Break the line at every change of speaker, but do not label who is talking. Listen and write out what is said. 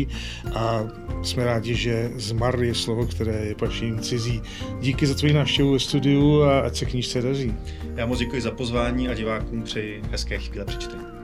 cizí a jsme rádi, že zmar je slovo, které je pačím cizí. Díky za tvoji návštěvu ve studiu a ať se knížce daří.
Já moc děkuji za pozvání a divákům přeji hezké chvíle při čtení.